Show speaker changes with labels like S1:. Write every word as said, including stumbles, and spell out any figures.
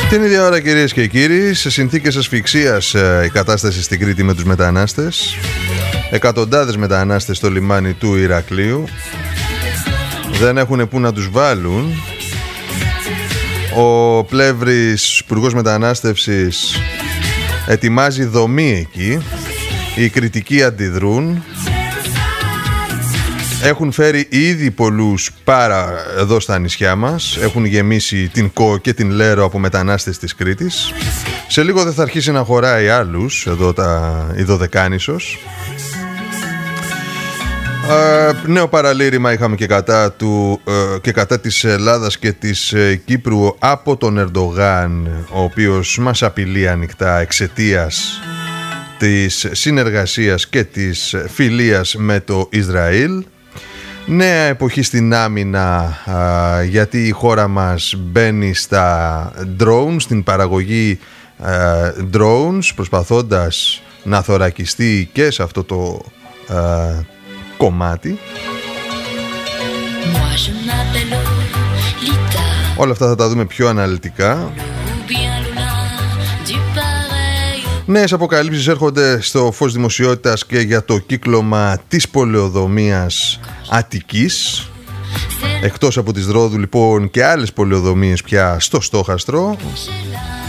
S1: Την ίδια ώρα, κυρίες και κύριοι, σε συνθήκες ασφυξίας η κατάσταση στην Κρήτη με τους μετανάστες. Εκατοντάδες μετανάστες στο λιμάνι του Ηρακλείου. Δεν έχουν που να τους βάλουν. Ο Πλεύρης, υπουργός μετανάστευσης, ετοιμάζει δομή εκεί. Οι κριτικοί αντιδρούν. Έχουν φέρει ήδη πολλούς πάρα εδώ στα νησιά μας. Έχουν γεμίσει την Κο και την Λέρο από μετανάστες της Κρήτης. Σε λίγο δεν θα αρχίσει να χωράει άλλους εδώ τα, η Δωδεκάνησος. Ε, νέο παραλήρημα είχαμε και κατά, του, ε, και κατά της Ελλάδας και της ε, Κύπρου από τον Ερντογάν, ο οποίος μας απειλεί ανοιχτά εξαιτίας της συνεργασίας και της φιλίας με το Ισραήλ. Νέα εποχή στην άμυνα, α, γιατί η χώρα μας μπαίνει στα drones, στην παραγωγή α, drones, προσπαθώντας να θωρακιστεί και σε αυτό το α, κομμάτι. Όλα αυτά θα τα δούμε πιο αναλυτικά. Νέες αποκαλύψεις έρχονται στο φως δημοσιότητας και για το κύκλωμα της πολεοδομίας Αττικής. Εκτός από τις Ρόδου, λοιπόν, και άλλες πολεοδομίες πια στο στόχαστρο.